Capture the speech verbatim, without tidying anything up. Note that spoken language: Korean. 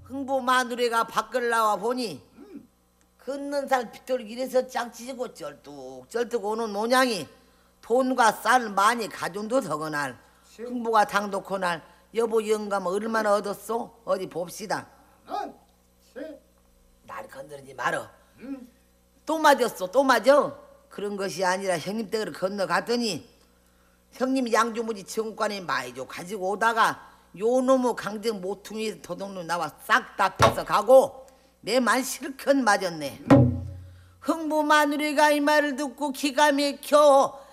흥부 마누라가 밖을 나와 보니 걷는 살 빗돌 이래서 짱치고 쩔뚝 쩔뚝 오는 모양이 돈과 쌀 많이 가중도 더거날 흥부가 당독하날 여보 영감 얼마나 얻었소? 어디 봅시다. 날 건드리지 말어. 또 맞았어 또 맞아. 그런 것이 아니라 형님 댁으로 건너갔더니 형님 양주무지 정관에 많이 줘 가지고 오다가 요 놈의 강정 모퉁이 도둑놈 나와 싹 다 뺏어 가고 내만 실컷 맞았네. 흥부 마누라가 이 말을 듣고 기가 막혀